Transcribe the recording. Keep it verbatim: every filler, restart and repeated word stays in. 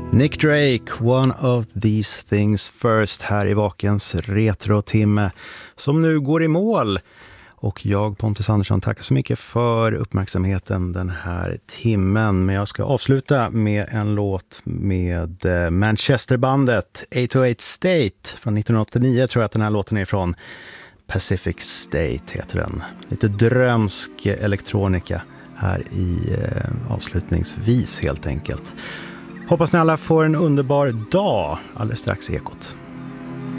Nick Drake, One of These Things First här i Vakens retrotimme som nu går i mål. Och jag, Pontus Andersson, tackar så mycket för uppmärksamheten den här timmen. Men jag ska avsluta med en låt med Manchesterbandet åtta åtta State från nittonhundraåttionio, tror jag att den här låten är ifrån. Pacific State heter den. Lite drömsk elektronika här i eh, avslutningsvis helt enkelt. Hoppas ni alla får en underbar dag. Alldeles strax Ekot.